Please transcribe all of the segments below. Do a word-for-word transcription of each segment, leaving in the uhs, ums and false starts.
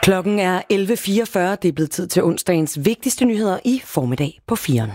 Klokken er elleve fireogfyrre. Det er blevet tid til onsdagens vigtigste nyheder i formiddag på firen.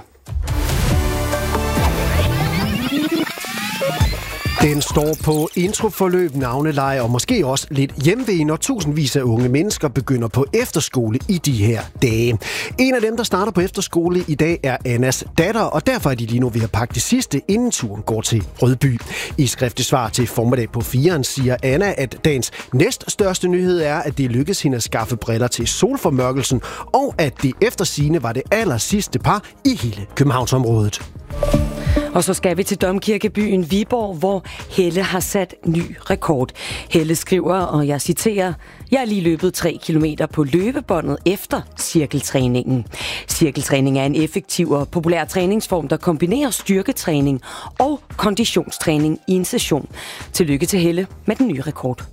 Den står på introforløb, navneleje og måske også lidt hjemve, når tusindvis af unge mennesker begynder på efterskole i de her dage. En af dem, der starter på efterskole i dag, er Annas datter, og derfor er de lige nu ved at pakke det sidste, inden turen går til Rødby. I skriftligt svar til formiddag på firen siger Anna, at dagens næststørste nyhed er, at det lykkedes hende at skaffe briller til solformørkelsen, og at det efter sigende var det aller sidste par i hele Københavnsområdet. Og så skal vi til domkirkebyen Viborg, hvor Helle har sat ny rekord. Helle skriver, og jeg citerer, jeg har lige løbet tre kilometer på løbebåndet efter cirkeltræningen. Cirkeltræning er en effektiv og populær træningsform, der kombinerer styrketræning og konditionstræning i en session. Tillykke til Helle med den nye rekord.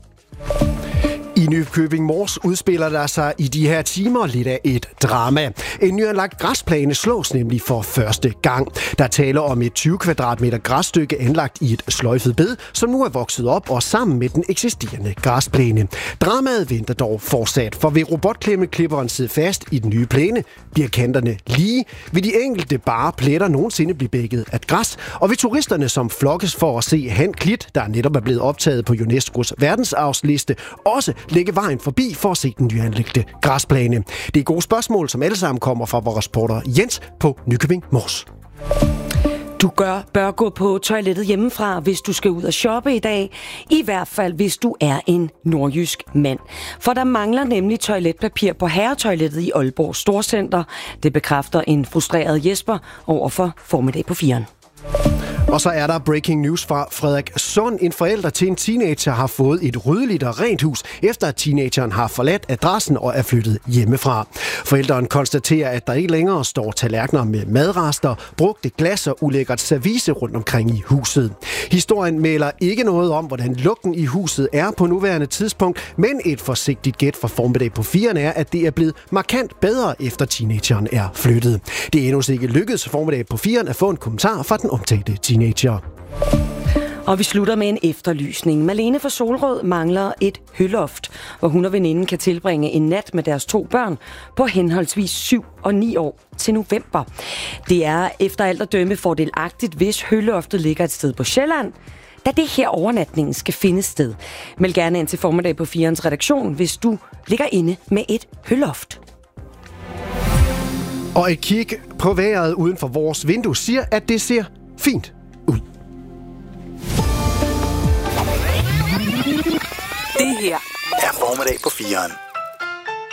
I Nykøbing Mors udspiller der sig i de her timer lidt af et drama. En nyanlagt græsplæne slås nemlig for første gang. Der taler om et tyve kvadratmeter græsstykke anlagt i et sløjfet bed, som nu er vokset op og sammen med den eksisterende græsplæne. Dramaet venter dog fortsat, for ved robotklipperen sidde fast i den nye plæne, bliver kanterne lige. Vil de enkelte bare pletter nogensinde blive bækket af græs, og vil turisterne, som flokkes for at se Han Klit, der netop er blevet optaget på UNESCO's verdensarvsliste, også lægge vejen forbi for at se den nyanlægte græsplæne? Det er gode spørgsmål, som alle sammen kommer fra vores reporter Jens på Nykøbing Mors. Du gør, bør gå på toilettet hjemmefra, hvis du skal ud og shoppe i dag. I hvert fald, hvis du er en nordjysk mand. For der mangler nemlig toiletpapir på herretoilettet i Aalborg Storcenter. Det bekræfter en frustreret Jesper over for formiddag på firen. Og så er der breaking news fra Frederikssund. En forælder til en teenager har fået et ryddeligt og rent hus, efter at teenageren har forladt adressen og er flyttet hjemmefra. Forældren konstaterer, at der ikke længere står tallerkener med madrester, brugte glas og ulækkert service rundt omkring i huset. Historien melder ikke noget om, hvordan lugten i huset er på nuværende tidspunkt, men et forsigtigt gæt fra formiddag på firen er, at det er blevet markant bedre, efter teenageren er flyttet. Det er endnu ikke lykkedes formiddag på firen at få en kommentar fra den omtalte teenager. Og vi slutter med en efterlysning. Malene fra Solrød mangler et høloft, hvor hun og veninden kan tilbringe en nat med deres to børn på henholdsvis syv og ni år til november. Det er efter alt at dømme fordelagtigt, hvis høloftet ligger et sted på Sjælland, da det her overnatningen skal finde sted. Meld gerne ind til formiddag på firens redaktion, hvis du ligger inde med et høloft. Og et kig på vejret uden for vores vindue siger, at det ser fint ud. Det her er formiddag på firen.